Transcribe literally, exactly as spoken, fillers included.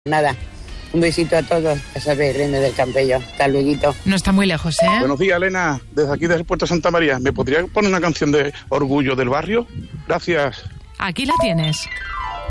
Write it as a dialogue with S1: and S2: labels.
S1: Nada, un besito a todos, a saber, Irene del Campello. Hasta luego.
S2: No está muy lejos, ¿eh?
S3: Buenos días, Elena, desde aquí, desde el Puerto Santa María. ¿Me podría poner una canción de Orgullo del Barrio? Gracias.
S2: Aquí la tienes.